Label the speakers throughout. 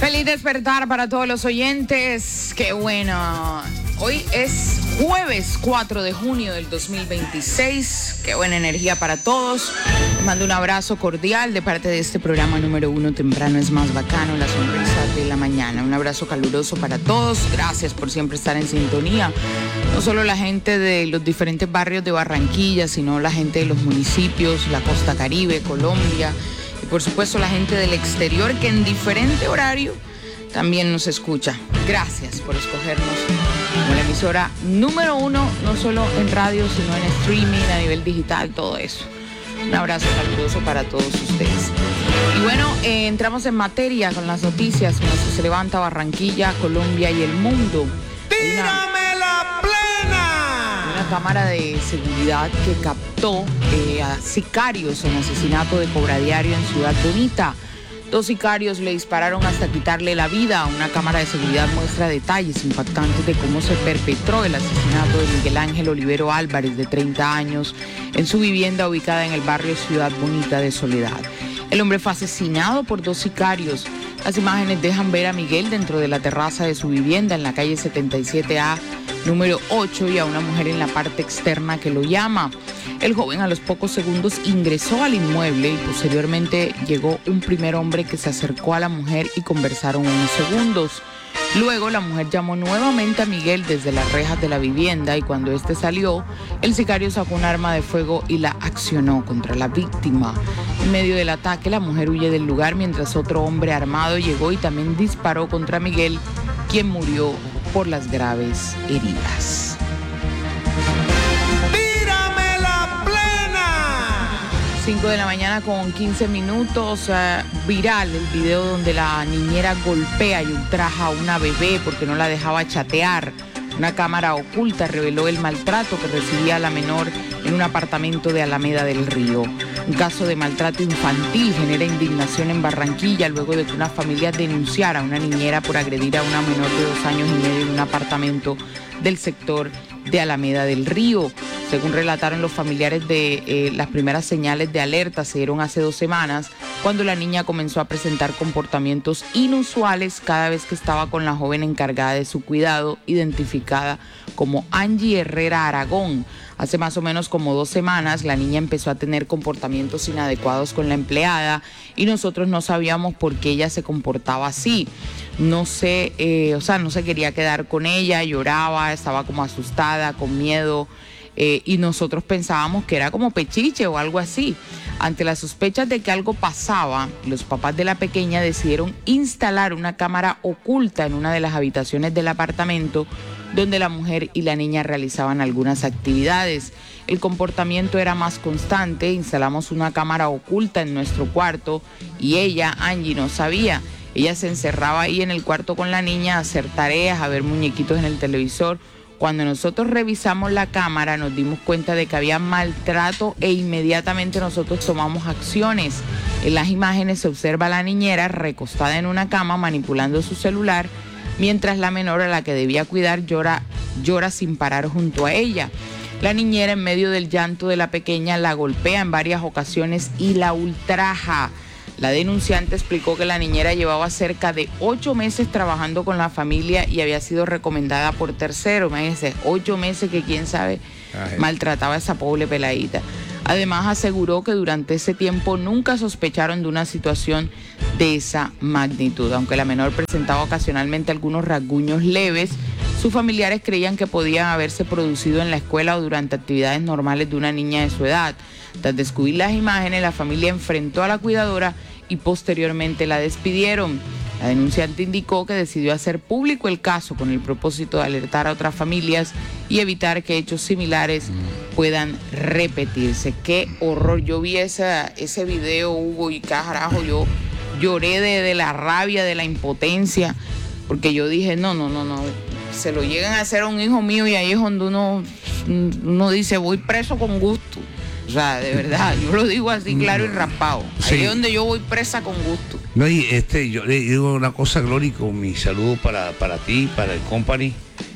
Speaker 1: Feliz despertar para todos los oyentes. Qué bueno. Hoy es jueves 4 de junio del 2026. Qué buena energía para todos. Les mando un abrazo cordial de parte de este programa número 1, Temprano es más bacano, la sonrisa de la mañana. Un abrazo caluroso para todos. Gracias por siempre estar en sintonía. No solo la gente de los diferentes barrios de Barranquilla, sino la gente de los municipios, la costa Caribe, Colombia. Y por supuesto la gente del exterior que en diferente horario también nos escucha. Gracias por escogernos como la emisora número 1, no solo en radio, sino en streaming, a nivel digital, todo eso. Un abrazo caluroso para todos ustedes. Y bueno, entramos en materia con las noticias. Cuando se levanta Barranquilla, Colombia y el mundo.
Speaker 2: ¡Tírame la plena!
Speaker 1: Una cámara de seguridad que captó a sicarios en asesinato de cobradiario en Ciudad Bonita. 2 sicarios le dispararon hasta quitarle la vida. Una cámara de seguridad muestra detalles impactantes de cómo se perpetró el asesinato de Miguel Ángel Olivero Álvarez, de 30 años, en su vivienda ubicada en el barrio Ciudad Bonita de Soledad. El hombre fue asesinado por 2 sicarios. Las imágenes dejan ver a Miguel dentro de la terraza de su vivienda en la calle 77A, número 8, y a una mujer en la parte externa que lo llama. El joven a los pocos segundos ingresó al inmueble y posteriormente llegó un primer hombre que se acercó a la mujer y conversaron unos segundos. Luego la mujer llamó nuevamente a Miguel desde las rejas de la vivienda y cuando éste salió, el sicario sacó un arma de fuego y la accionó contra la víctima. En medio del ataque, la mujer huye del lugar mientras otro hombre armado llegó y también disparó contra Miguel, quien murió por las graves heridas. 5 de la mañana con 15 minutos, viral el video donde la niñera golpea y ultraja a una bebé porque no la dejaba chatear. Una cámara oculta reveló el maltrato que recibía la menor en un apartamento de Alameda del Río. Un caso de maltrato infantil genera indignación en Barranquilla luego de que una familia denunciara a una niñera por agredir a una menor de 2 años y medio en un apartamento del sector de Alameda del Río. Según relataron los familiares, las primeras señales de alerta se dieron hace 2 semanas, cuando la niña comenzó a presentar comportamientos inusuales cada vez que estaba con la joven encargada de su cuidado, identificada como Angie Herrera Aragón. Hace más o menos como 2 semanas, la niña empezó a tener comportamientos inadecuados con la empleada y nosotros no sabíamos por qué ella se comportaba así. No se quería quedar con ella, lloraba, estaba como asustada, con miedo. Y nosotros pensábamos que era como pechiche o algo así. Ante las sospechas de que algo pasaba, los papás de la pequeña decidieron instalar una cámara oculta en una de las habitaciones del apartamento donde la mujer y la niña realizaban algunas actividades. El comportamiento era más constante, instalamos una cámara oculta en nuestro cuarto y ella, Angie, no sabía. Ella se encerraba ahí en el cuarto con la niña a hacer tareas, a ver muñequitos en el televisor. Cuando nosotros revisamos la cámara nos dimos cuenta de que había maltrato e inmediatamente nosotros tomamos acciones. En las imágenes se observa a la niñera recostada en una cama manipulando su celular, mientras la menor, a la que debía cuidar, llora sin parar junto a ella. La niñera, en medio del llanto de la pequeña, la golpea en varias ocasiones y la ultraja. La denunciante explicó que la niñera llevaba cerca de 8 meses trabajando con la familia y había sido recomendada por terceros. Imagínense, 8 meses que quién sabe maltrataba a esa pobre peladita. Además aseguró que durante ese tiempo nunca sospecharon de una situación de esa magnitud. Aunque la menor presentaba ocasionalmente algunos rasguños leves, sus familiares creían que podían haberse producido en la escuela o durante actividades normales de una niña de su edad. Tras descubrir las imágenes, la familia enfrentó a la cuidadora y posteriormente la despidieron. La denunciante indicó que decidió hacer público el caso con el propósito de alertar a otras familias y evitar que hechos similares puedan repetirse. ¡Qué horror! Yo vi ese video, Hugo, y carajo, yo lloré de la rabia, de la impotencia, porque yo dije, no, se lo llegan a hacer a un hijo mío y ahí es donde uno dice, voy preso con gusto. O sea, de verdad, yo lo digo así claro y raspado. Ahí sí. Es donde yo voy presa con gusto.
Speaker 2: No, y yo le digo una cosa, Glory, con mi saludo para ti, para el company.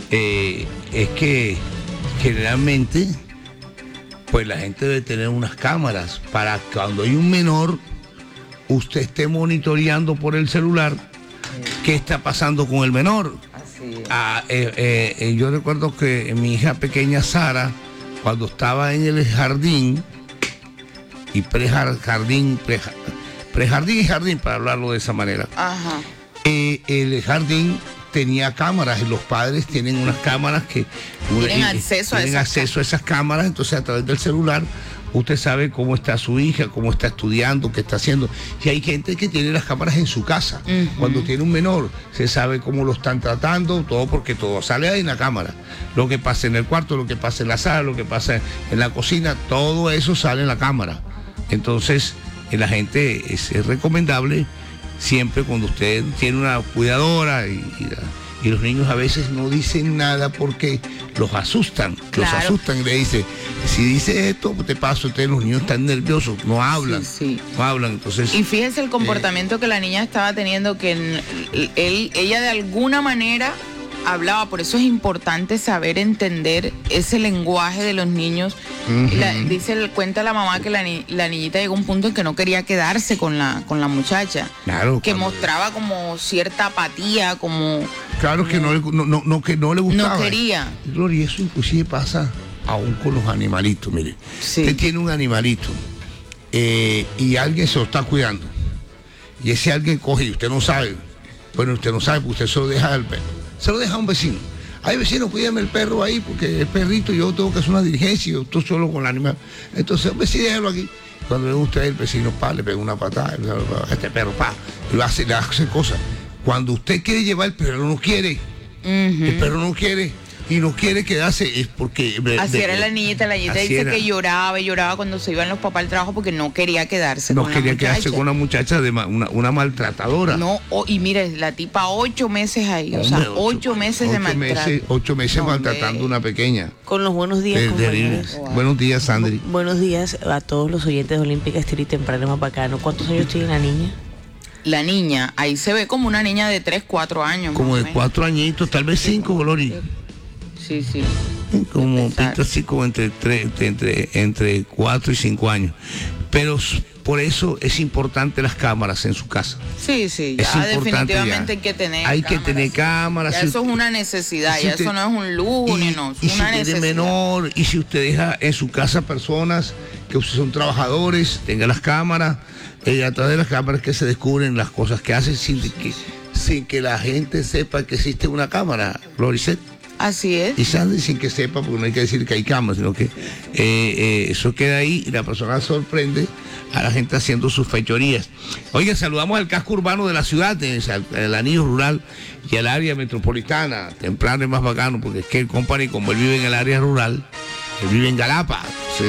Speaker 2: Es que generalmente, pues la gente debe tener unas cámaras para que cuando hay un menor, usted esté monitoreando por el celular qué está pasando con el menor. Yo recuerdo que mi hija pequeña Sara, cuando estaba en el jardín, y prejardín y jardín, para hablarlo de esa manera.
Speaker 1: Ajá.
Speaker 2: El jardín tenía cámaras y los padres tienen unas cámaras que
Speaker 1: tienen acceso
Speaker 2: a esas cámaras, entonces a través del celular usted sabe cómo está su hija, cómo está estudiando, qué está haciendo. Y hay gente que tiene las cámaras en su casa. Cuando tiene un menor, se sabe cómo lo están tratando, todo, porque todo sale ahí en la cámara. Lo que pasa en el cuarto, lo que pasa en la sala, lo que pasa en la cocina, todo eso sale en la cámara. Entonces, la gente es recomendable siempre cuando usted tiene una cuidadora y los niños a veces no dicen nada porque los asustan.
Speaker 1: Claro.
Speaker 2: Los asustan y le dicen, si dices esto, te paso. Entonces los niños están nerviosos, no hablan.
Speaker 1: Sí.
Speaker 2: No hablan, entonces...
Speaker 1: Y fíjese el comportamiento que la niña estaba teniendo, que ella de alguna manera hablaba, por eso es importante saber entender ese lenguaje de los niños. Cuenta la mamá que la niñita llegó a un punto en que no quería quedarse con la muchacha.
Speaker 2: Claro.
Speaker 1: Que mostraba como cierta apatía, como...
Speaker 2: Claro, que no le gustaba.
Speaker 1: No quería.
Speaker 2: Gloria, eso inclusive pasa aún con los animalitos, mire.
Speaker 1: Sí.
Speaker 2: Usted tiene un animalito y alguien se lo está cuidando. Y ese alguien coge y usted no sabe. Bueno, usted no sabe porque usted se lo deja al perro. Se lo deja a un vecino. Ay, vecino, cuídame el perro ahí porque el perrito, yo tengo que hacer una diligencia y yo estoy solo con el animal. Entonces, vecino, déjalo aquí. Cuando le gusta el vecino, le pega una patada, este perro, y le hace cosas. Cuando usted quiere llevar el perro, no quiere. El perro no quiere. Y no quiere quedarse, es porque...
Speaker 1: Así era la niñita dice que lloraba cuando se iban los papás al trabajo porque no quería quedarse
Speaker 2: con la muchacha. No quería quedarse con una muchacha, una maltratadora.
Speaker 1: No, y mire, la tipa 8 meses ahí, o sea, 8 meses de maltrato.
Speaker 2: 8 meses maltratando a una pequeña.
Speaker 3: Con los buenos días, compañeros.
Speaker 2: Buenos días, Sandri.
Speaker 3: Buenos días a todos los oyentes de Olímpica Estéril y Temprano Mapacano. ¿Cuántos años tiene la niña?
Speaker 1: La niña, ahí se ve como una niña de 3, 4 años.
Speaker 2: Como de 4 añitos, tal vez 5, Gloria.
Speaker 1: Sí.
Speaker 2: Como pinta así como entre 4 y 5 años. Pero por eso es importante las cámaras en su casa.
Speaker 1: Sí, ya definitivamente hay que tener
Speaker 2: cámaras. Que tener cámaras.
Speaker 1: Ya eso es una necesidad, ya eso no es un lujo ni no, es una necesidad.
Speaker 2: Menor, y si usted deja en su casa personas que son trabajadores, tenga las cámaras, a través de las cámaras que se descubren las cosas que hacen sin que la gente sepa que existe una cámara, Gloricet.
Speaker 1: Así es.
Speaker 2: Y Sandy, sin que sepa, porque no hay que decir que hay cámaras, sino que eso queda ahí y la persona sorprende a la gente haciendo sus fechorías. Oiga, saludamos al casco urbano de la ciudad, el anillo rural y el área metropolitana. Temprano es más bacano, porque es que el company, como él vive en el área rural, él vive en Galapa.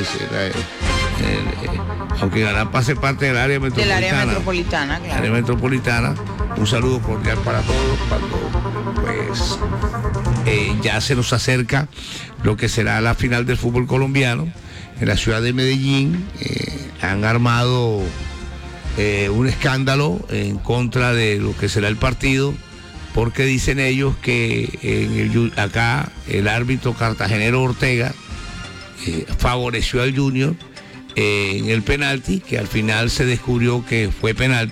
Speaker 2: Aunque Galapa hace parte del área metropolitana.
Speaker 1: Del área metropolitana, claro.
Speaker 2: Área metropolitana. Un saludo cordial para todos cuando pues ya se nos acerca lo que será la final del fútbol colombiano en la ciudad de Medellín. Han armado un escándalo en contra de lo que será el partido, porque dicen ellos que acá el árbitro cartagenero Ortega favoreció al Junior en el penalti, que al final se descubrió que fue penal,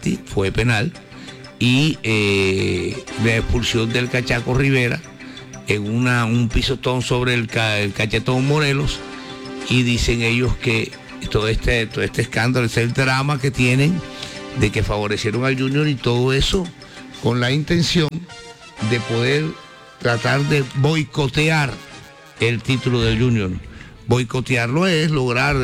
Speaker 2: y la expulsión del Cachaco Rivera en un pisotón sobre el Cachetón Morelos, y dicen ellos que todo este escándalo, es el drama que tienen de que favorecieron al Junior, y todo eso con la intención de poder tratar de boicotear el título del Junior. Boicotearlo es lograr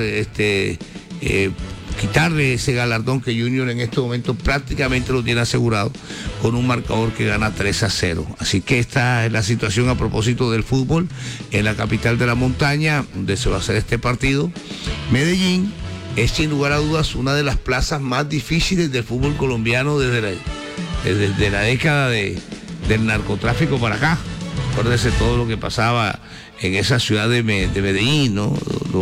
Speaker 2: quitarle ese galardón que Junior en este momento prácticamente lo tiene asegurado con un marcador que gana 3-0. Así que esta es la situación a propósito del fútbol en la capital de la montaña, donde se va a hacer este partido. Medellín es sin lugar a dudas una de las plazas más difíciles del fútbol colombiano desde la década del narcotráfico para acá. Acuérdese todo lo que pasaba en esa ciudad de Medellín, ¿no?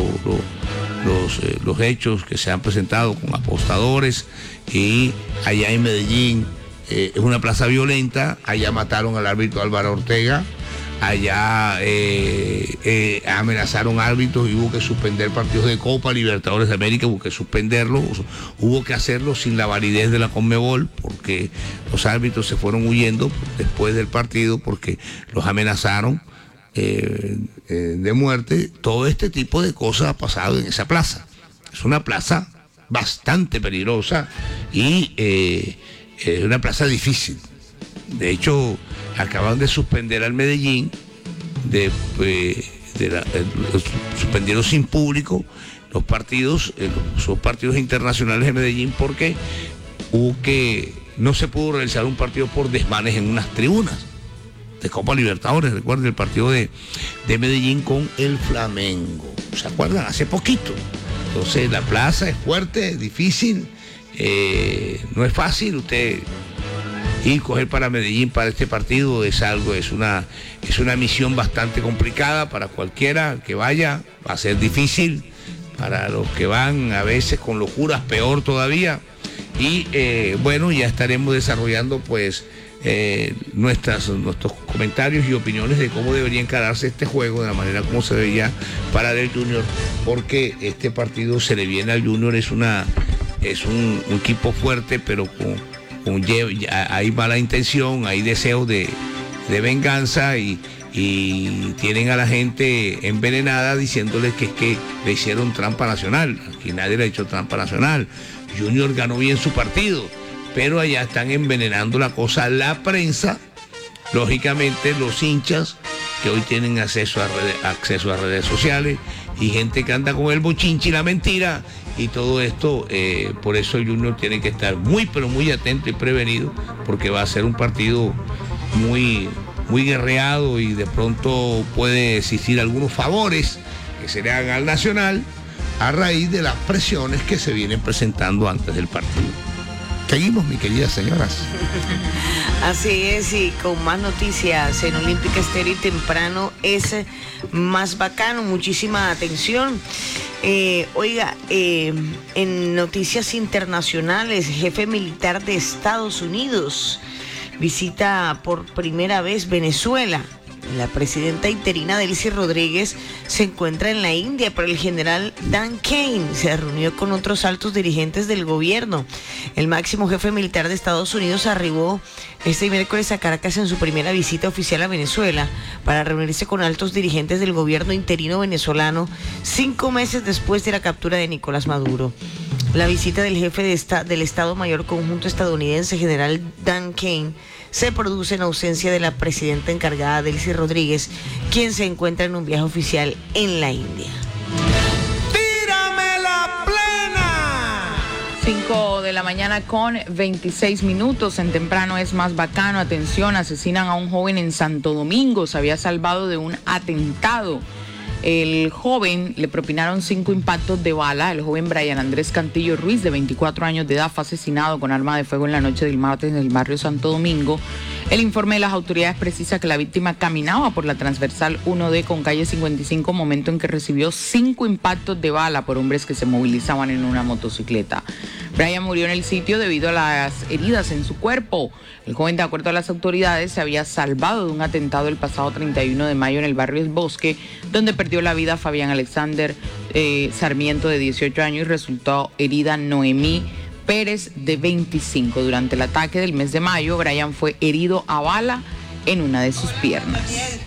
Speaker 2: Los hechos que se han presentado con apostadores, y allá en Medellín es una plaza violenta. Allá mataron al árbitro Álvaro Ortega, allá amenazaron árbitros y hubo que suspender partidos de Copa Libertadores de América, hubo que suspenderlo, hubo que hacerlo sin la validez de la Conmebol, porque los árbitros se fueron huyendo después del partido porque los amenazaron de muerte. Todo este tipo de cosas ha pasado en esa plaza. Es una plaza bastante peligrosa y es una plaza difícil. De hecho, acaban de suspender al Medellín, suspendieron sin público los partidos internacionales de Medellín porque no se pudo realizar un partido por desmanes en unas tribunas de Copa Libertadores. Recuerden el partido de Medellín con el Flamengo, ¿se acuerdan? Hace poquito. Entonces la plaza es fuerte, es difícil, no es fácil usted ir coger para Medellín para este partido. Es una misión bastante complicada para cualquiera que vaya, va a ser difícil para los que van a veces con locuras, peor todavía. Y bueno, ya estaremos desarrollando pues nuestros comentarios y opiniones de cómo debería encararse este juego, de la manera como se debería parar el Junior, porque este partido se le viene al Junior, es un equipo fuerte, pero hay mala intención, hay deseos de venganza y tienen a la gente envenenada diciéndoles que es que le hicieron trampa nacional. Aquí nadie le ha hecho trampa nacional. Junior ganó bien su partido, pero allá están envenenando la cosa, la prensa, lógicamente los hinchas que hoy tienen acceso a redes sociales y gente que anda con el bochinche y la mentira y todo esto. Por eso el Junior tiene que estar pero muy atento y prevenido, porque va a ser un partido muy, muy guerreado y de pronto puede existir algunos favores que se le hagan al Nacional a raíz de las presiones que se vienen presentando antes del partido. Seguimos, mis queridas señoras.
Speaker 3: Así es, y con más noticias en Olímpica Estéreo temprano es más bacano. Muchísima atención. Oiga, en noticias internacionales, jefe militar de Estados Unidos visita por primera vez Venezuela. La presidenta interina Delcy Rodríguez se encuentra en la India, pero el general Dan Kane se reunió con otros altos dirigentes del gobierno. El máximo jefe militar de Estados Unidos arribó este miércoles a Caracas en su primera visita oficial a Venezuela para reunirse con altos dirigentes del gobierno interino venezolano 5 meses después de la captura de Nicolás Maduro. La visita del jefe del Estado Mayor Conjunto estadounidense, general Dan Kane, se produce en ausencia de la presidenta encargada Delcy Rodríguez, quien se encuentra en un viaje oficial en la India.
Speaker 2: ¡Tírame la plena!
Speaker 1: 5 de la mañana con 26 minutos. En temprano es más bacano. Atención, asesinan a un joven en Santo Domingo. Se había salvado de un atentado. El joven le propinaron 5 impactos de bala. El joven Brian Andrés Cantillo Ruiz, de 24 años de edad, fue asesinado con arma de fuego en la noche del martes en el barrio Santo Domingo. El informe de las autoridades precisa que la víctima caminaba por la transversal 1D con calle 55, momento en que recibió 5 impactos de bala por hombres que se movilizaban en una motocicleta. Brian murió en el sitio debido a las heridas en su cuerpo. El joven, de acuerdo a las autoridades, se había salvado de un atentado el pasado 31 de mayo en el barrio El Bosque, donde perdió la vida Fabián Alexander Sarmiento, de 18 años, y resultó herida Noemí Pérez, de 25. Durante el ataque del mes de mayo, Brian fue herido a bala en una de sus piernas.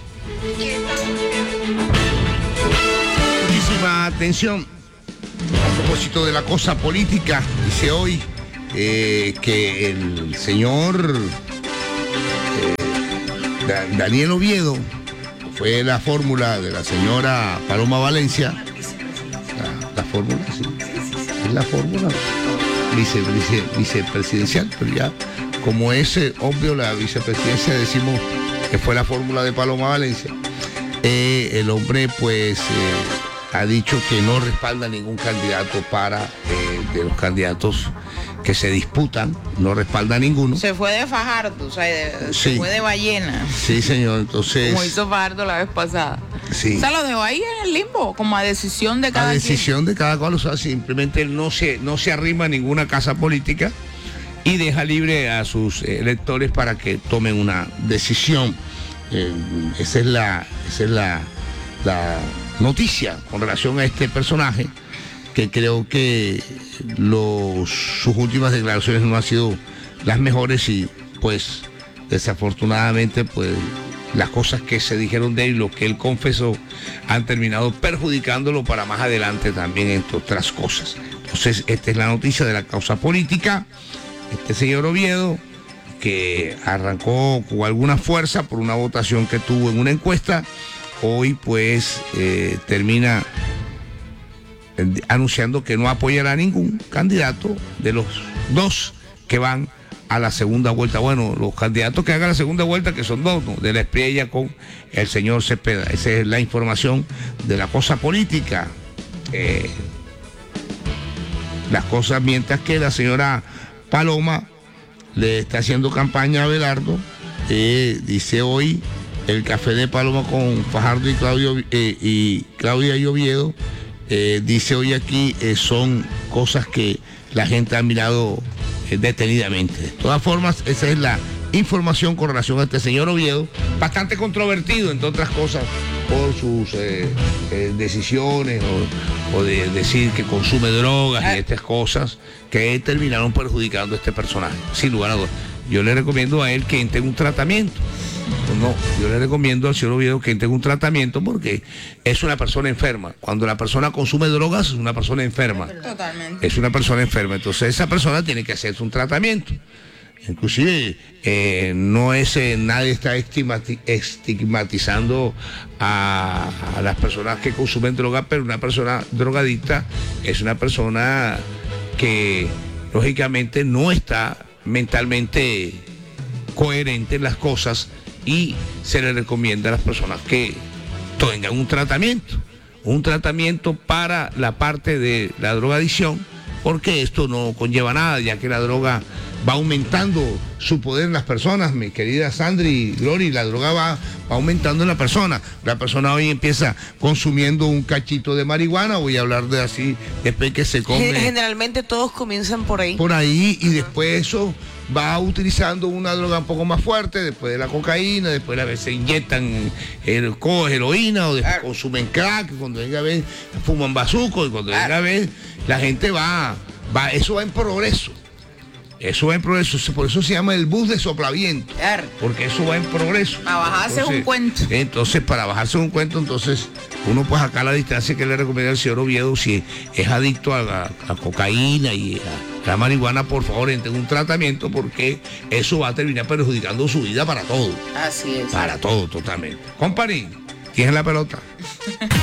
Speaker 2: Muchísima atención. A propósito de la cosa política, dice hoy que el señor Daniel Oviedo fue la fórmula de la señora Paloma Valencia. La fórmula, sí. Es la fórmula vicepresidencial, pero ya como es obvio la vicepresidencia, decimos que fue la fórmula de Paloma Valencia. El hombre pues ha dicho que no respalda ningún candidato de los candidatos que se disputan, no respalda ninguno.
Speaker 1: Se fue de Fajardo, o sea, se fue de ballena.
Speaker 2: Sí, señor, entonces...
Speaker 1: Como hizo Fajardo la vez pasada.
Speaker 2: Sí.
Speaker 1: O sea, lo dejó ahí en el limbo, como a decisión de cada quien. A
Speaker 2: decisión de cada cual, o sea, simplemente él no se arrima a ninguna casa política y deja libre a sus electores para que tomen una decisión. Esa es la noticia con relación a este personaje, que creo que sus últimas declaraciones no han sido las mejores y pues desafortunadamente pues las cosas que se dijeron de él, lo que él confesó, han terminado perjudicándolo para más adelante también, entre otras cosas. Entonces, esta es la noticia de la causa política. Este señor Oviedo, que arrancó con alguna fuerza por una votación que tuvo en una encuesta, hoy pues termina anunciando que no apoyará a ningún candidato de los dos que van a la segunda vuelta. Bueno, los candidatos que hagan la segunda vuelta, que son dos, ¿no? De la Espriella con el señor Cepeda. Esa es la información de la cosa política. Las cosas, mientras que la señora Paloma le está haciendo campaña a Abelardo, dice hoy el café de Paloma con Fajardo y Claudia y Oviedo, dice hoy aquí, son cosas que la gente ha mirado detenidamente. De todas formas, esa es la información con relación a este señor Oviedo, bastante controvertido, entre otras cosas, por sus decisiones o de decir que consume drogas y estas cosas que terminaron perjudicando a este personaje, sin lugar a dudas. Yo le recomiendo a él que entre en un tratamiento. No, yo le recomiendo al señor Oviedo que entre en un tratamiento porque es una persona enferma. Cuando la persona consume drogas es una persona enferma.
Speaker 1: Totalmente.
Speaker 2: Es una persona enferma. Entonces esa persona tiene que hacerse un tratamiento. Inclusive no es nadie está estigmatizando a las personas que consumen droga, pero una persona drogadicta es una persona que lógicamente no está mentalmente coherente en las cosas, y se le recomienda a las personas que tengan un tratamiento para la parte de la drogadicción, porque esto no conlleva nada, ya que la droga va aumentando su poder en las personas, mi querida Sandri y Glory. La droga va aumentando en la persona. La persona hoy empieza consumiendo un cachito de marihuana, voy a hablar de así, después que se come.
Speaker 3: Generalmente todos comienzan por ahí.
Speaker 2: Por ahí, y después eso va utilizando una droga un poco más fuerte, después de la cocaína, después a veces se inyectan heroína, o después consumen crack, cuando venga a ver fuman bazuco, y cuando venga a ver la gente va, eso va en progreso. Eso va en progreso, por eso se llama el bus de soplaviento, porque eso va en progreso.
Speaker 1: Para bajarse un cuento.
Speaker 2: Entonces, para bajarse un cuento, entonces, uno pues acá a la distancia que le recomienda al señor Oviedo, si es adicto a cocaína y a la marihuana, por favor, entre en un tratamiento, porque eso va a terminar perjudicando su vida para todo.
Speaker 1: Así es.
Speaker 2: Para todo, totalmente. Company, tienes la pelota.